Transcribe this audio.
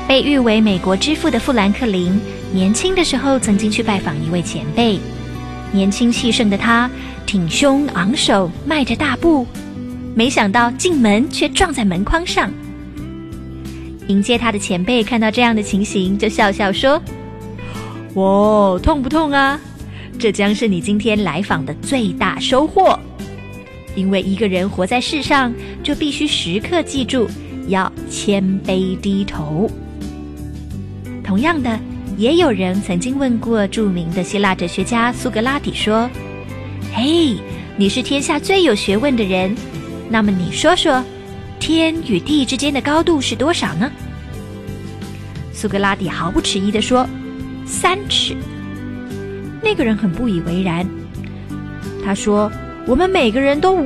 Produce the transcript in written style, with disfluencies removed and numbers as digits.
被誉为美国之父的富兰克林，年轻的时候曾经去拜访一位前辈。年轻气盛的他挺胸昂首，迈着大步，没想到进门却撞在门框上。迎接他的前辈看到这样的情形，就笑笑说：哇，痛不痛啊？这将是你今天来访的最大收获。因为一个人活在世上，就必须时刻记住要谦卑低头。同样的，也有人曾经问过著名的希腊哲学家苏格拉底说：嘿，你是天下最有学问的人，那么你说说，天与地之间的高度是多少呢？苏格拉底毫不迟疑地说：3尺。那个人很不以为然，他说：我们每个人都